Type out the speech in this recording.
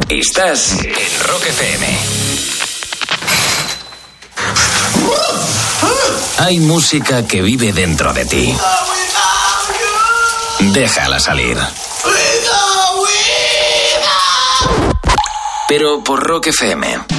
Estás en Rock FM. Hay música que vive dentro de ti. Déjala salir. Pero por Rock FM.